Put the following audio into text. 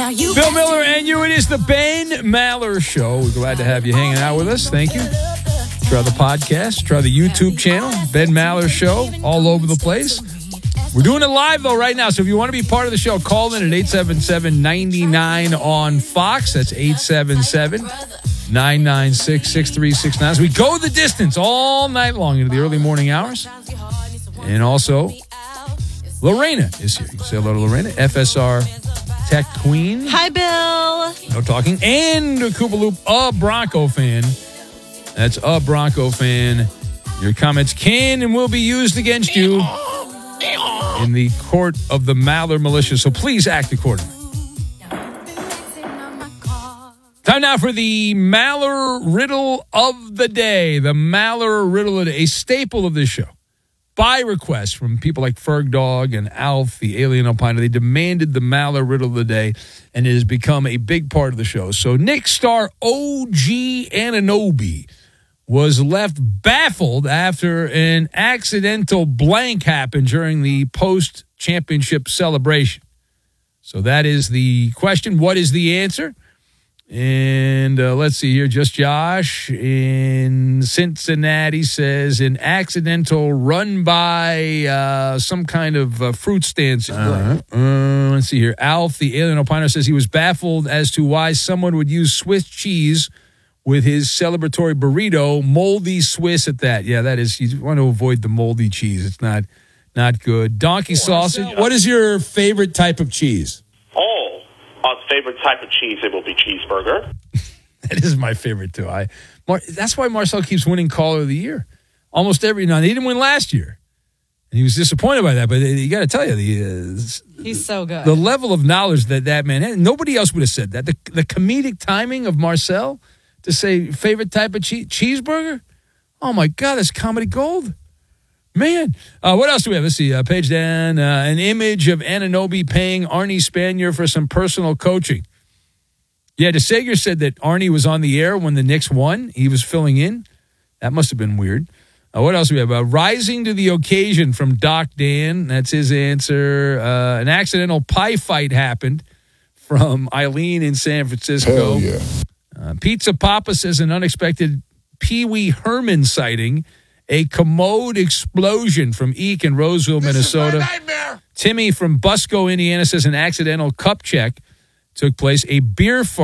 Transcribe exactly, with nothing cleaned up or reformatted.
Bill Miller and you. It is the Ben Maller Show. We're glad to have you hanging out with us. Thank you. Try the podcast. Try the YouTube channel. Ben Maller Show. All over the place. We're doing it live, though, right now. So if you want to be part of the show, call in at eight seven seven, nine nine on Fox. That's eight seven seven, nine nine six, six three six nine. So we go the distance all night long into the early morning hours. And also, Lorena is here. You can say hello to Lorena, F S R Tech Queen. Hi, Bill. No talking. And a Koopa Loop, a Bronco fan. That's a Bronco fan. Your comments can and will be used against you in the court of the Maller militia. So please act accordingly. Time now for the Maller Riddle of the Day. The Maller Riddle of the Day, a staple of this show. By request from people like Ferg Dog and Alf, the alien opiner, they demanded the Maller Riddle of the Day, and it has become a big part of the show. So Nick star O G Anunoby was left baffled after an accidental blank happened during the post-championship celebration. So that is the question. What is the answer? And uh, let's see here. Just Josh in Cincinnati says an accidental run by uh, some kind of uh, fruit stand. Uh, uh, let's see here. Alf, the alien opiner, says he was baffled as to why someone would use Swiss cheese with his celebratory burrito, moldy Swiss at that. Yeah, that is, you want to avoid the moldy cheese. It's not not good. Donkey sausage. What is your favorite type of cheese? Oh, our favorite type of cheese, it will be cheeseburger. That is my favorite, too. I Mar, That's why Marcel keeps winning Caller of the Year. Almost every night. He didn't win last year. And he was disappointed by that. But you got to tell you, the, uh, he's so good. The level of knowledge that that man had, nobody else would have said that. The, the comedic timing of Marcel to say favorite type of cheese, cheeseburger? Oh, my God, that's comedy gold. Man. Uh, what else do we have? Let's see. Uh, page down. Uh, an image of Anunoby paying Arnie Spanier for some personal coaching. Yeah, DeSager said that Arnie was on the air when the Knicks won. He was filling in. That must have been weird. Uh, what else do we have? Uh, rising to the occasion from Doc Dan. That's his answer. Uh, an accidental pie fight happened from Eileen in San Francisco. Hell yeah. Uh, Pizza Papa says an unexpected Pee Wee Herman sighting. A commode explosion from Eek in Roseville, this Minnesota. Is my nightmare. Timmy from Busco, Indiana says an accidental cup check took place. A beer fart